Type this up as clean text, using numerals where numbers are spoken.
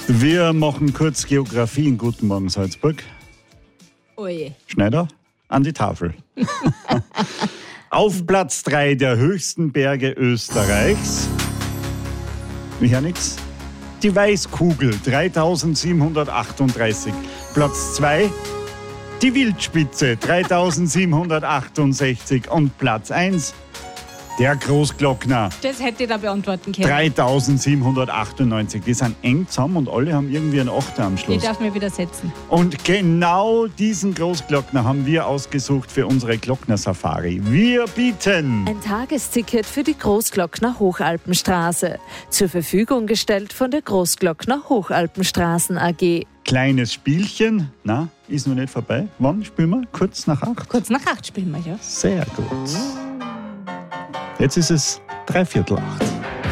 Wir machen kurz Geografie in Guten Morgen Salzburg. Oje. Schneider, an die Tafel. Auf Platz 3 der höchsten Berge Österreichs. Ich höre nichts. Die Weißkugel, 3738. Platz 2, die Wildspitze, 3768. Und Platz 1, der Großglockner, Das hätte ich da beantworten können. 3798. Die sind eng zusammen und alle haben irgendwie einen Achter am Ich Schluss. darf mich widersetzen. Und genau diesen Großglockner haben wir ausgesucht für unsere Glockner-Safari. Wir bieten Ein Tagesticket für die Großglockner Hochalpenstraße. Zur Verfügung gestellt von der Großglockner Hochalpenstraßen AG. kleines Spielchen. Na, ist noch nicht vorbei. Wann spielen wir? Kurz nach 8? Kurz nach 8 spielen wir, ja. Sehr gut. Jetzt ist es 7:45.